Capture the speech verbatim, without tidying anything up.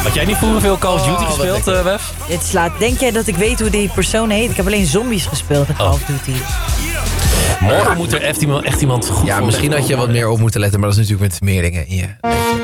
Had jij niet vroeger veel Call of Duty Oh, wat gespeeld, lekker. uh, Wef? Dit slaat. Denk jij dat ik weet hoe die persoon heet? Ik heb alleen zombies gespeeld in Call of Duty. Morgen moet er echt iemand, echt iemand goed Ja, voor misschien Wef had je wat komen. meer op moeten letten, maar dat is natuurlijk met meer dingen in je.